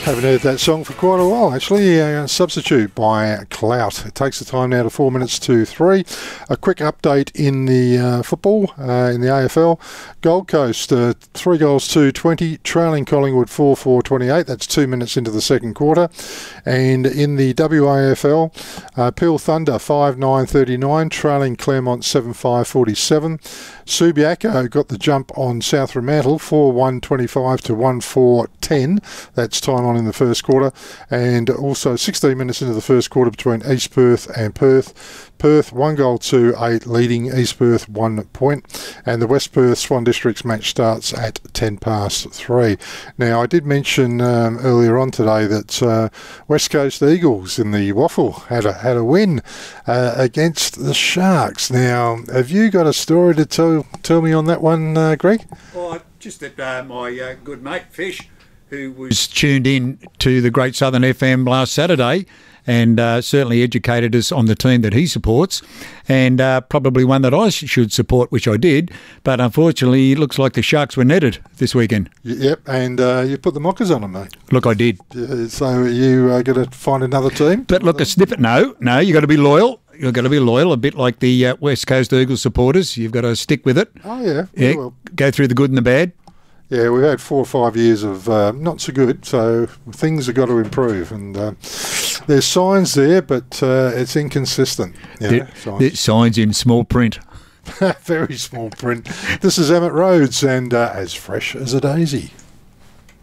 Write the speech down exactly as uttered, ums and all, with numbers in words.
Haven't heard that song for quite a while, actually. Uh, Substitute by Clout. It takes the time now to four minutes to three. A quick update in the uh, football, uh, in the A F L. Gold Coast, uh, three goals to twenty, trailing Collingwood four four twenty-eight. That's two minutes into the second quarter. And in the W A F L, uh, Peel Thunder five nine thirty-nine, trailing Claremont seven five forty-seven. Subiaco got the jump on South Fremantle four one twenty-five to one four ten. That's time on in the first quarter. And also sixteen minutes into the first quarter between East Perth and Perth. Perth one goal to eight, leading East Perth one point. And the West Perth Swan Districts match starts at ten past three. Now, I did mention um, earlier on today that uh, West Coast Eagles in the Waffle had a had a win uh, against the Sharks. Now, have you got a story to tell tell me on that one, uh, Greg? Oh, just that uh, my uh, good mate Fish, who was tuned in to the Great Southern F M last Saturday, and uh, certainly educated us on the team that he supports, and uh, probably one that I sh- should support, which I did. But unfortunately, it looks like the Sharks were netted this weekend. Yep, and uh, you put the mockers on them, mate. Look, I did. Uh, so you uh, got to find another team? But look, a snippet, no, no, you got to be loyal. You've got to be loyal, a bit like the uh, West Coast Eagles supporters. You've got to stick with it. Oh, yeah. Yeah, Well, go through the good and the bad. Yeah, we've had four or five years of uh, not so good, so things have got to improve. And uh, there's signs there, but uh, it's inconsistent. You know, The, signs. the signs in small print. Very small print. This is Emmett Rhodes, and uh, as fresh as a daisy.